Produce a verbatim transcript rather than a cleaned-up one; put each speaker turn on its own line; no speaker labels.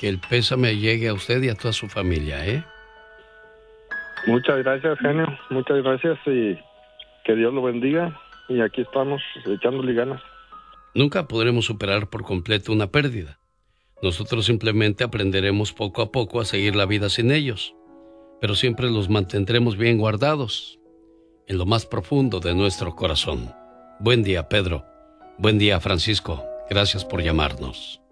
Que el pésame llegue a usted y a toda su familia, ¿eh?
Muchas gracias, genio. Muchas gracias y que Dios lo bendiga. Y aquí estamos echándole ganas.
Nunca podremos superar por completo una pérdida. Nosotros simplemente aprenderemos poco a poco a seguir la vida sin ellos. Pero siempre los mantendremos bien guardados en lo más profundo de nuestro corazón. Buen día, Pedro. Buen día, Francisco. Gracias por llamarnos.